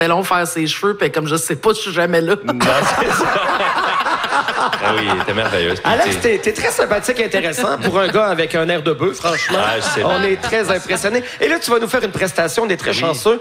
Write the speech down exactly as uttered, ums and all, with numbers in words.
long faire ses cheveux, puis comme je sais pas, je suis jamais là. Non, c'est ça. Ah oui, t'es merveilleuse. Alex, t'es, t'es très sympathique et intéressant pour un gars avec un air de bœuf, franchement. Ah, je sais. On est très impressionnés. Et là, tu vas nous faire une prestation, on est très chanceux.